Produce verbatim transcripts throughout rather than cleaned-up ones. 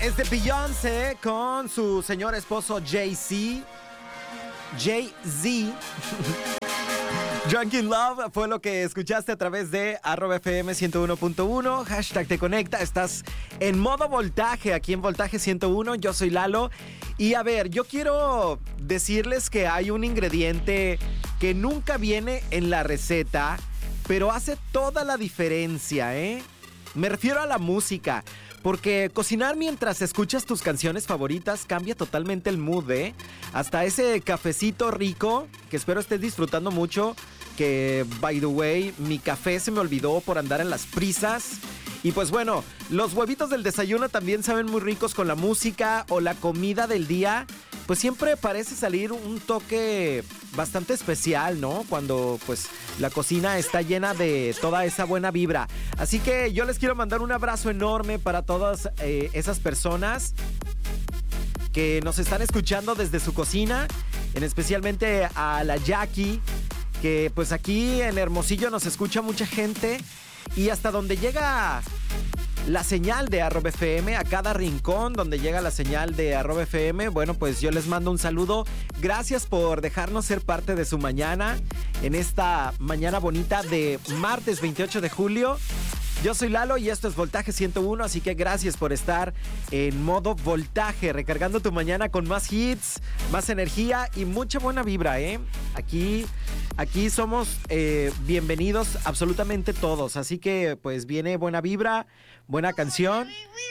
Es de Beyoncé con su señor esposo Jay-Z. Jay-Z. Drunk in Love fue lo que escuchaste a través de arroba F M ciento uno punto uno. Hashtag te conecta. Estás en modo voltaje aquí en Voltaje ciento uno. Yo soy Lalo. Y a ver, yo quiero decirles que hay un ingrediente que nunca viene en la receta, pero hace toda la diferencia, ¿eh? Me refiero a la música. Porque cocinar mientras escuchas tus canciones favoritas cambia totalmente el mood, ¿eh? Hasta ese cafecito rico, que espero estés disfrutando mucho, que, by the way, mi café se me olvidó por andar en las prisas. Y pues bueno, los huevitos del desayuno también saben muy ricos con la música o la comida del día. Pues siempre parece salir un toque bastante especial, ¿no? Cuando pues la cocina está llena de toda esa buena vibra. Así que yo les quiero mandar un abrazo enorme para todas eh, esas personas que nos están escuchando desde su cocina. En especialmente a la Jackie, que pues aquí en Hermosillo nos escucha mucha gente. Y hasta donde llega la señal de arroba F M, a cada rincón donde llega la señal de arroba F M, bueno, pues yo les mando un saludo. Gracias por dejarnos ser parte de su mañana en esta mañana bonita de martes veintiocho de julio. Yo soy Lalo y esto es Voltaje ciento uno, así que gracias por estar en modo voltaje, recargando tu mañana con más hits, más energía y mucha buena vibra, ¿eh? Aquí, aquí somos eh, bienvenidos absolutamente todos, así que pues viene buena vibra, buena canción.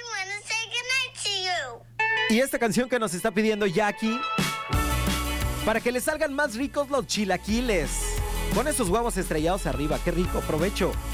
Y esta canción que nos está pidiendo Jackie, para que le salgan más ricos los chilaquiles. Pon esos huevos estrellados arriba, qué rico, provecho.